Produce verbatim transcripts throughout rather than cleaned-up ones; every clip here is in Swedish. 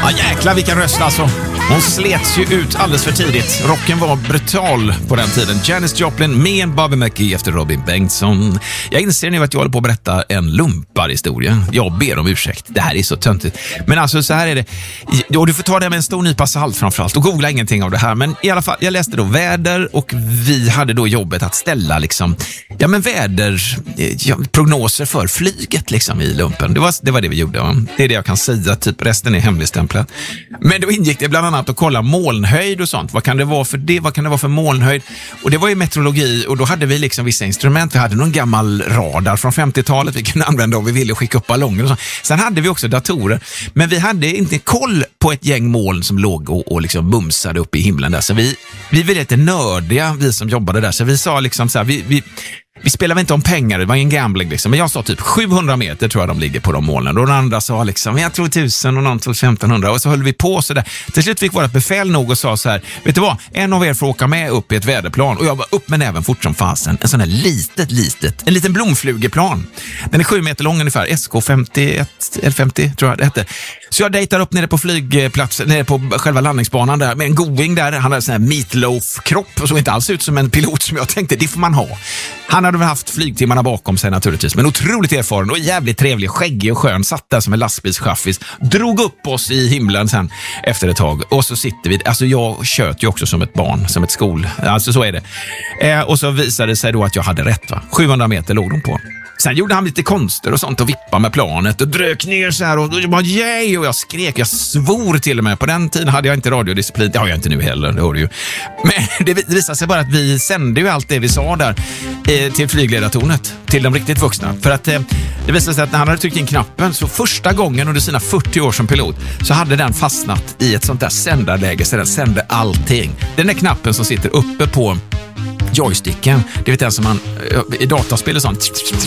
Ja, jäklar vilken röst alltså. Hon slets ju ut alldeles för tidigt. Rocken var brutal på den tiden. Janis Joplin med en Bobby McGee efter Robin Bengtsson. Jag inser nu att jag håller på att berätta en lumparhistoria. Jag ber om ursäkt. Det här är så töntigt. Men alltså så här är det. Och du får ta det med en stor nypa salt framförallt och googla ingenting av det här. Men i alla fall, jag läste då väder och vi hade då jobbet att ställa liksom, ja men väder, ja, prognoser för flyget liksom i lumpen. Det var, det var det vi gjorde. Va? Det är det jag kan säga. Typ resten är hemligstämplat. Men då ingick det bland annat att kolla molnhöjd och sånt. Vad kan det vara för det? Vad kan det vara för molnhöjd? Och det var ju meteorologi och då hade vi liksom vissa instrument. Vi hade någon gammal radar från femtiotalet vi kunde använda om vi ville skicka upp ballonger och sånt. Sen hade vi också datorer. Men vi hade inte koll på ett gäng moln som låg och, och liksom bumsade upp i himlen där. Så vi, vi var lite nördiga, vi som jobbade där. Så vi sa liksom så här, vi... vi Vi spelar inte om pengar, det var en gambling liksom. Men jag sa typ sjuhundra meter tror jag de ligger på de molnen. Och den andra sa liksom, jag tror tusen och någon tror femtonhundra. Och så höll vi på så där. Till slut fick vårt befäl nog och sa så här, vet du vad? En av er får åka med upp i ett väderplan. Och jag var upp med näven fort som fasen. En sån här litet, litet, en liten blomflugeplan. Den är sju meter lång ungefär, S K femtioett eller femtio tror jag det hette. Så jag dejtar upp nere på flygplatsen, nere på själva landningsbanan där med en going där. Han hade en sån här meatloaf-kropp och såg inte alls ut som en pilot som jag tänkte, det får man ha. Han hade väl haft flygtimmarna bakom sig naturligtvis, men otroligt erfaren och jävligt trevlig, skäggig och skön, satt där som en lastbilschaffis, drog upp oss i himlen sen efter ett tag och så sitter vi, alltså jag kött ju också som ett barn, som ett skol, alltså så är det. Eh, och så visade det sig då att jag hade rätt va, sjuhundra meter låg de på. Sen gjorde han lite konster och sånt och vippade med planet och drök ner så här och jag bara yay och jag skrek, jag svor till och med. På den tiden hade jag inte radiodisciplin, det har jag inte nu heller, det hör du ju. Men det visade sig bara att vi sände ju allt det vi sa där eh, till flygledartornet, till de riktigt vuxna. För att eh, det visade sig att när han hade tryckt in knappen så första gången under sina fyrtio år som pilot så hade den fastnat i ett sånt där sändarläge så den sände allting. Den där knappen som sitter uppe på joysticken, det vet jag som man i dataspel och sånt,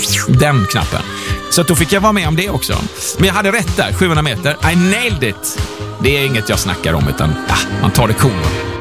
den knappen. Så då fick jag vara med om det också. Men jag hade rätt där, sjuhundra meter. I nailed it. Det är inget jag snackar om utan ja, man tar det cool.